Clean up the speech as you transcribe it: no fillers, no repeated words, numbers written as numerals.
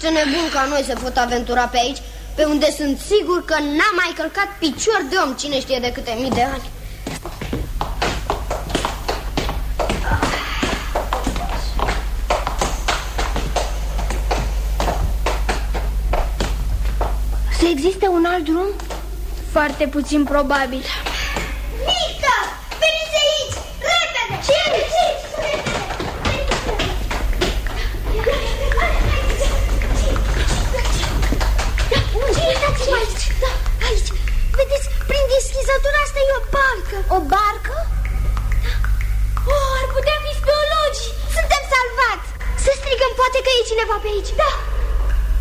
niște nebuni ca noi se pot aventura pe aici, pe unde sunt sigur că n-a mai călcat picior de om cine știe de câte mii de ani. Să existe un alt drum? Foarte puțin probabil. Mică! Veniți aici! Repede! Ce? Uitați-vă aici! Da, aici! Vedeți, prin deschizătura asta e o barcă. O barcă? Oh, ar putea fi speologii! Suntem salvați! Să strigăm, poate că e cineva pe aici. Da!